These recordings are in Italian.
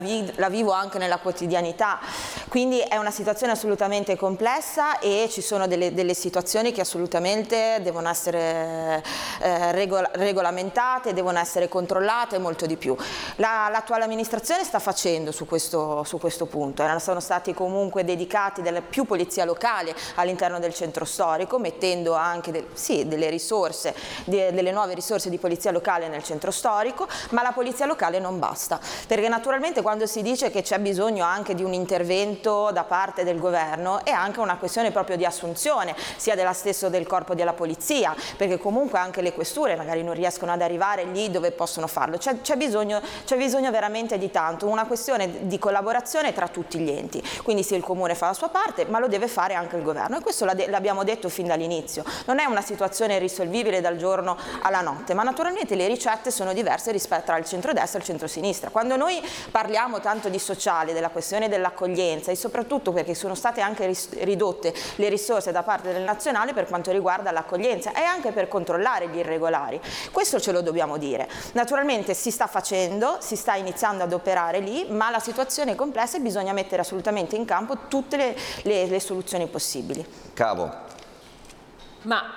la vivo anche nella quotidianità, quindi è una situazione assolutamente complessa e ci sono delle situazioni che assolutamente devono essere regolamentate, devono essere controllate molto di più. L'attuale amministrazione sta facendo su questo punto, sono stati comunque dedicati più polizia locale all'interno del centro storico, mettendo anche delle risorse, delle nuove risorse di polizia locale nel centro storico, ma la polizia locale non basta, perché naturalmente quando si dice che c'è bisogno anche di un intervento da parte del governo è anche una questione proprio di assunzione sia della stesso del corpo della polizia, perché comunque anche le questure magari non riescono ad arrivare lì dove possono farlo. C'è bisogno veramente di tanto, una questione di collaborazione tra tutti gli enti, quindi sì, il comune fa la sua parte ma lo deve fare anche il governo e questo l'abbiamo detto fin dall'inizio, non è una situazione risolvibile dal giorno alla notte, ma naturalmente le ricette sono diverse rispetto al centrodestra e al centrosinistra. Quando noi parliamo tanto di sociale, della questione dell'accoglienza e soprattutto perché sono state anche ridotte le risorse da parte del nazionale per quanto riguarda l'accoglienza e anche per controllare gli irregolari, questo ce lo dobbiamo dire. Naturalmente si sta facendo, si sta iniziando ad operare lì, ma la situazione è complessa e bisogna mettere assolutamente in campo tutte le soluzioni possibili. Cavo. Ma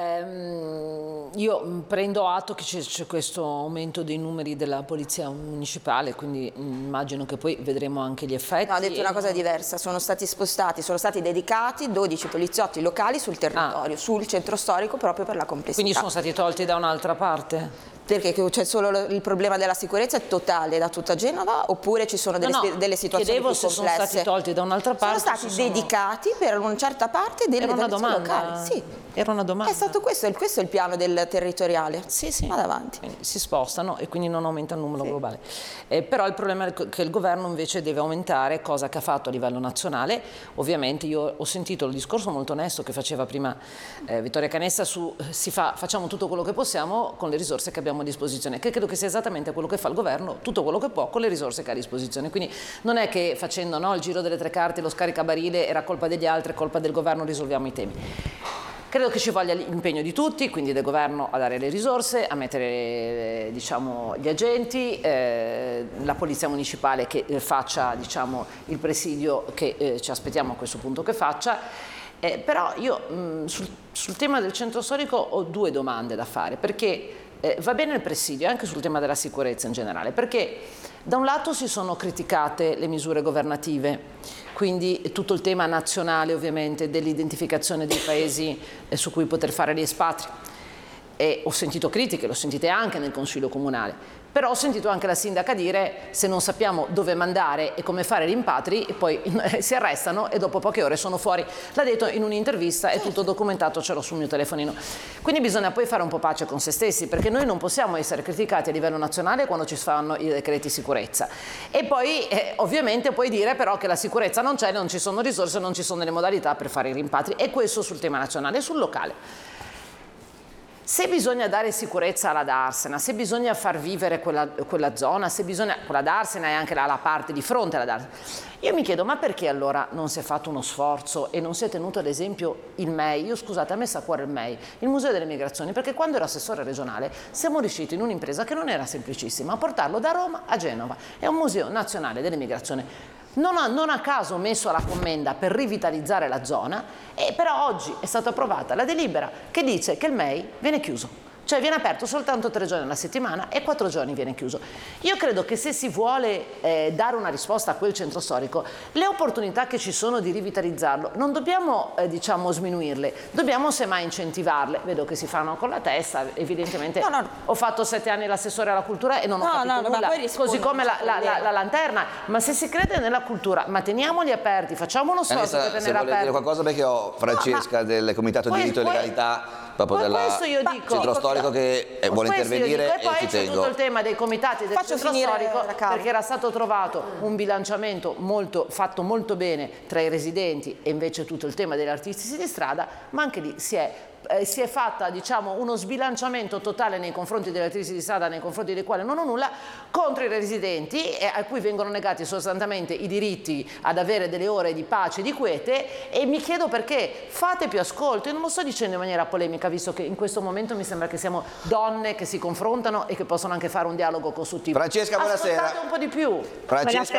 io prendo atto che c'è questo aumento dei numeri della polizia municipale, quindi immagino che poi vedremo anche gli effetti. No, ho detto una cosa diversa, sono stati spostati, sono stati dedicati 12 poliziotti locali sul territorio, sul centro storico proprio per la complessità. Quindi sono stati tolti da un'altra parte? Perché c'è solo il problema della sicurezza è totale da tutta Genova oppure ci sono delle situazioni più complesse? Sono stati tolti da un'altra parte. Sono stati dedicati per una certa parte delle polizia locali. Sì. Era una domanda. È stato questo è il piano del territoriale. Sì, sì. Vado avanti. Quindi si spostano e quindi non aumenta il numero globale. Però il problema è che il governo invece deve aumentare, cosa che ha fatto a livello nazionale. Ovviamente io ho sentito il discorso molto onesto che faceva prima Vittoria Canessa su facciamo tutto quello che possiamo con le risorse che abbiamo a disposizione, che credo che sia esattamente quello che fa il governo, tutto quello che può con le risorse che ha a disposizione. Quindi non è che facendo il giro delle tre carte, lo scaricabarile era colpa degli altri, è colpa del governo, risolviamo i temi. Credo che ci voglia l'impegno di tutti, quindi del governo a dare le risorse, a mettere gli agenti, la polizia municipale che faccia il presidio che ci aspettiamo a questo punto che faccia. Però io sul tema del centro storico ho due domande da fare, perché va bene il presidio anche sul tema della sicurezza in generale, perché da un lato si sono criticate le misure governative, quindi tutto il tema nazionale ovviamente dell'identificazione dei paesi su cui poter fare gli espatri. E ho sentito critiche, l'ho sentite anche nel Consiglio Comunale, però ho sentito anche la sindaca dire se non sappiamo dove mandare e come fare rimpatri e poi si arrestano e dopo poche ore sono fuori. L'ha detto in un'intervista, è tutto documentato, ce l'ho sul mio telefonino. Quindi bisogna poi fare un po' pace con se stessi, perché noi non possiamo essere criticati a livello nazionale quando ci fanno i decreti sicurezza. E poi ovviamente puoi dire però che la sicurezza non c'è, non ci sono risorse, non ci sono le modalità per fare i rimpatri. E questo sul tema nazionale e sul locale. Se bisogna dare sicurezza alla Darsena, se bisogna far vivere quella zona, se bisogna, quella Darsena e anche la parte di fronte alla Darsena, io mi chiedo ma perché allora non si è fatto uno sforzo e non si è tenuto ad esempio il MEI, io scusate a me sa a cuore il MEI, il Museo delle Migrazioni, perché quando ero assessore regionale siamo riusciti in un'impresa che non era semplicissima a portarlo da Roma a Genova, è un museo nazionale delle migrazioni. Non a caso messo alla commenda per rivitalizzare la zona, e però oggi è stata approvata la delibera che dice che il MEI viene chiuso. Cioè viene aperto soltanto 3 giorni alla settimana e 4 giorni viene chiuso. Io credo che se si vuole dare una risposta a quel centro storico, le opportunità che ci sono di rivitalizzarlo non dobbiamo sminuirle, dobbiamo semmai incentivarle. Vedo che si fanno con la testa, evidentemente ho fatto 7 anni l'assessore alla cultura e non ho capito nulla, così come la lanterna, ma se si crede nella cultura, ma teniamoli aperti, facciamo uno sforzo per tenere aperti. Dire qualcosa, perché ho Francesca del Comitato Diritto e Legalità proprio del centro storico che vuole intervenire e poi c'è tutto il tema dei comitati del centro storico, perché era stato trovato un bilanciamento fatto molto bene tra i residenti e invece tutto il tema degli artisti di strada, ma anche lì si è si è fatta, diciamo, uno sbilanciamento totale nei confronti delle attrici di strada, nei confronti dei quali non ho nulla, contro i residenti, a cui vengono negati sostanzialmente i diritti ad avere delle ore di pace e di quiete, e mi chiedo perché. Fate più ascolto. Io non lo sto dicendo in maniera polemica, visto che in questo momento mi sembra che siamo donne che si confrontano e che possono anche fare un dialogo costruttivo. Francesca, buonasera. Ascoltate un po' di più. Francesca.